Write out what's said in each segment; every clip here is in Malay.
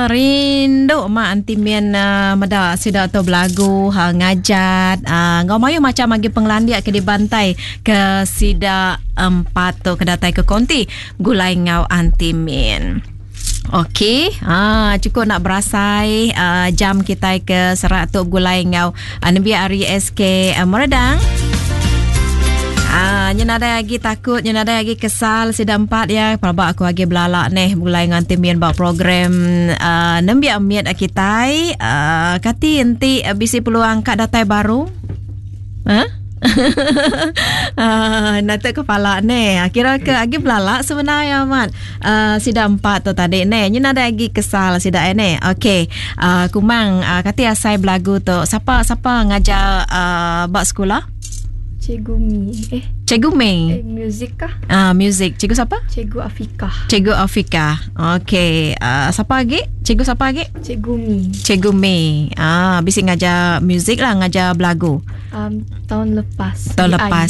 rindu mak anti mian mada sida to belagu ngajat ngau mayu macam agi penglandiak ke dibantai ke sida 4 to kedatai ke konti gulai ngau anti mian. Okey, cukup nak berasai jam kita ke serat tu gulai ngau Nabi Ari SK Meredang. Nyenada lagi takut, nyenada lagi kesal sida 4 ya. Peraba aku lagi belalak neh gulai nganti mian bak program Nabi Amiat kita kati enti bisi peluang kat datai baru. Nanti kepala ni kira ke lagi belalak sebenarnya mat sida 4 tu tadi ni nyen ada lagi kesal sida ni. Okey, kumang kati asai belagu tu siapa ngajar bak sekolah? Cikgu Mi. Cikgu Mi. Muzik kah? Muzik. Cikgu siapa? Cikgu Afika. Cikgu Afika. Okey. Siapa lagi? Cikgu siapa lagi? Cikgu Mi. Cikgu Mi. Bisi ngajar muzik lah, ngajar belagu. Tahun lepas. Tahun lepas.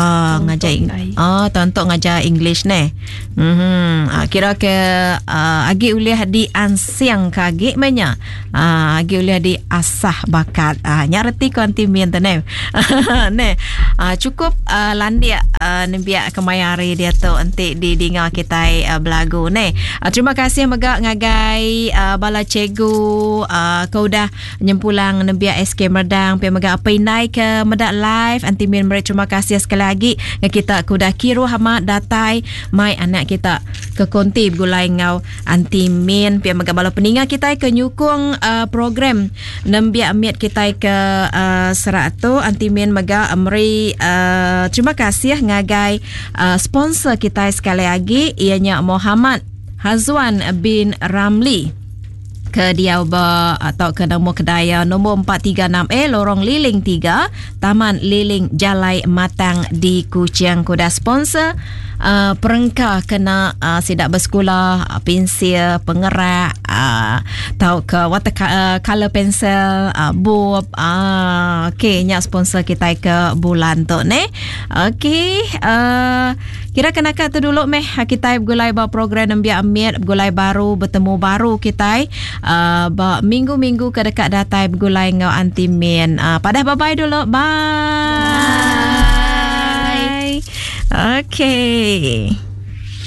Ngajar untuk ngajar English ni. Kira ke agi uliah di ansiang kagi menya. Agi uliah di asah bakat. Nyareti ko anti mian tenem. Ne. Cukup landia nembiak kemayari dia tu nanti di dinga kita belagu ni. Terima kasih megak ngagai bala cikgu kau dah nyempulang nembiak SK Meredang pi megak apa inai ke medak live anti min mereka. Terima kasih sekali lagi kita kuda kiro hama datai mai anak kita ke konti gulai ngau anti min pi megak bala peninga kita ke nyukung program nembiak miat kita ke serat tu anti min megak amri. Terima kasih ngagai sponsor kita sekali lagi ianya Muhammad Hazwan bin Ramli ke Diauba atau ke nombor kedai nombor 436A Lorong Liling 3 Taman Liling Jalai Matang di Kuching. Kuda sponsor perengkah kena sidak bersekolah pensil pengerak tahu ke watercolor pensel bob okey nyak sponsor kita ke bulan tu ni. Okey, kira kenakan tu dulu meh kita gulai ba program Nabi Amir gulai baru bertemu baru kita ba minggu-minggu ke dekat datai gulai ngau anti min. Padah bye dulu. Bye. Okay.